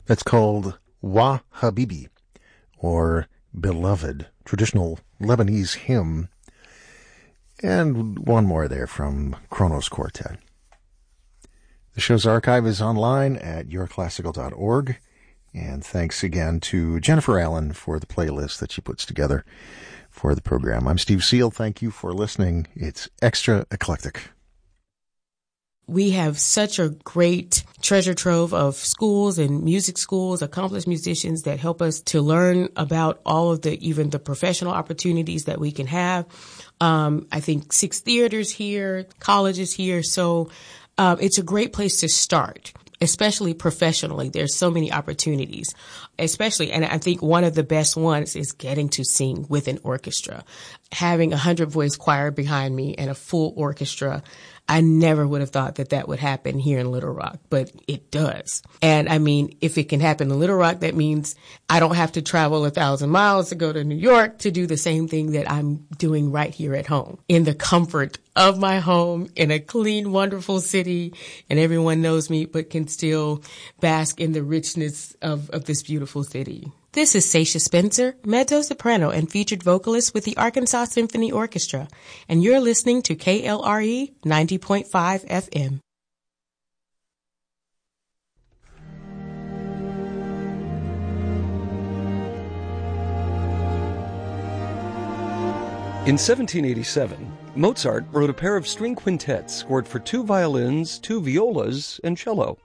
That's called Wa Habibi, or Beloved, traditional Lebanese hymn. And one more there from Kronos Quartet. The show's archive is online at yourclassical.org. And thanks again to Jennifer Allen for the playlist that she puts together for the program. I'm Steve Seal. Thank you for listening. It's Extra Eclectic. We have such a great treasure trove of schools and music schools, accomplished musicians that help us to learn about all of even the professional opportunities that we can have. I think 6 theaters here, colleges here. So, it's a great place to start, especially professionally. There's so many opportunities, especially, and I think one of the best ones is getting to sing with an orchestra. Having a 100-voice choir behind me and a full orchestra, I never would have thought that that would happen here in Little Rock, but it does. And I mean, if it can happen in Little Rock, that means I don't have to travel 1,000 miles to go to New York to do the same thing that I'm doing right here at home, in the comfort of my home, in a clean, wonderful city, and everyone knows me, but can still bask in the richness of this beautiful city. This is Sasha Spencer, mezzo-soprano and featured vocalist with the Arkansas Symphony Orchestra, and you're listening to KLRE 90.5 FM. In 1787, Mozart wrote a pair of string quintets scored for 2 violins, 2 violas, and cello.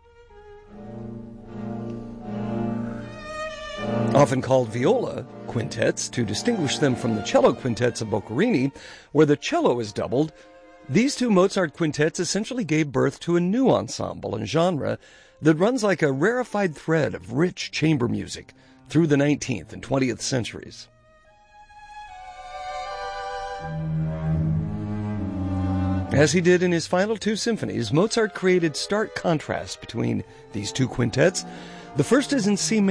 Often called viola quintets to distinguish them from the cello quintets of Boccherini, where the cello is doubled, these 2 Mozart quintets essentially gave birth to a new ensemble and genre that runs like a rarefied thread of rich chamber music through the 19th and 20th centuries. As he did in his final 2 symphonies, Mozart created stark contrast between these 2 quintets. The first is in C